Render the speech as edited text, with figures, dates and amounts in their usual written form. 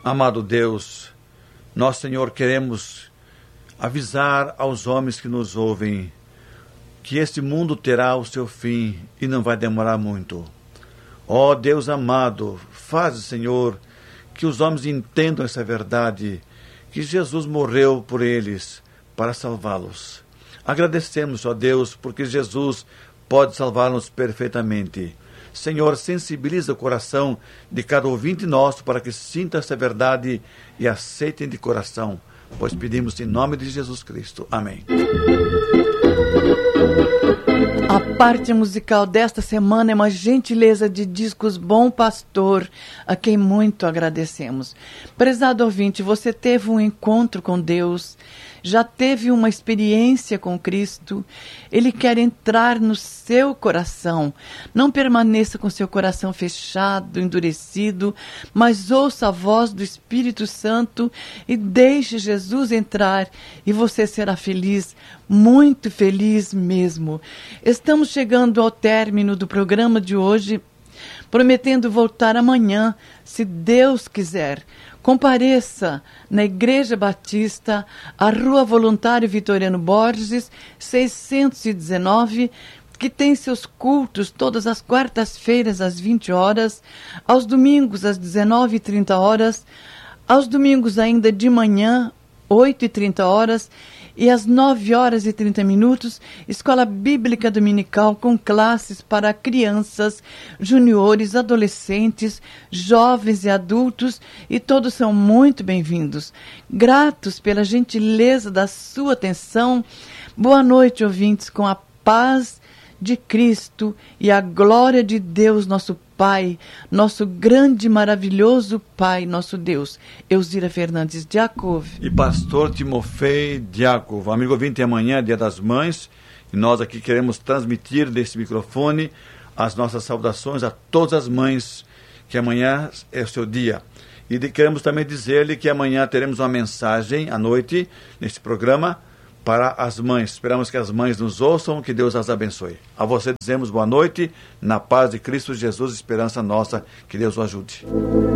Amado Deus, nós, Senhor, queremos avisar aos homens que nos ouvem que este mundo terá o seu fim e não vai demorar muito. Ó Deus amado, faz, Senhor, que os homens entendam essa verdade, que Jesus morreu por eles para salvá-los. Agradecemos, ó Deus, porque Jesus pode salvá-los perfeitamente. Senhor, sensibiliza o coração de cada ouvinte nosso para que sinta essa verdade e aceitem de coração, pois pedimos em nome de Jesus Cristo. Amém. A parte musical desta semana é uma gentileza de Discos Bom Pastor, a quem muito agradecemos. Prezado ouvinte, você teve um encontro com Deus, já teve uma experiência com Cristo, Ele quer entrar no seu coração. Não permaneça com seu coração fechado, endurecido, mas ouça a voz do Espírito Santo e deixe Jesus entrar e você será feliz, muito feliz mesmo. Estamos chegando ao término do programa de hoje, prometendo voltar amanhã, se Deus quiser. Compareça na Igreja Batista, a Rua Voluntário Vitoriano Borges, 619, que tem seus cultos todas as quartas-feiras às 20 horas, aos domingos às 19h30, aos domingos ainda de manhã, 8h30, e às 9h30, Escola Bíblica Dominical com classes para crianças, juniores, adolescentes, jovens e adultos, e todos são muito bem-vindos. Gratos pela gentileza da sua atenção. Boa noite, ouvintes, com a paz de Cristo e a glória de Deus, nosso Pai, nosso grande e maravilhoso Pai, nosso Deus. Elzira Fernandes Diakov. E pastor Timofei Diakov. Amigo ouvinte, amanhã é Dia das Mães, e nós aqui queremos transmitir desse microfone as nossas saudações a todas as mães, que amanhã é o seu dia. E queremos também dizer-lhe que amanhã teremos uma mensagem à noite, nesse programa, para as mães. Esperamos que as mães nos ouçam, que Deus as abençoe. A você dizemos boa noite, na paz de Cristo Jesus, esperança nossa, que Deus o ajude.